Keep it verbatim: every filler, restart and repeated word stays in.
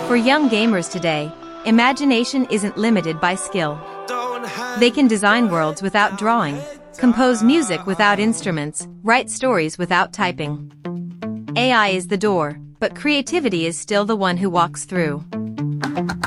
For young gamers today, imagination isn't limited by skill. They can design worlds without drawing, compose music without instruments, write stories without typing. A I is the door, but creativity is still the one who walks through.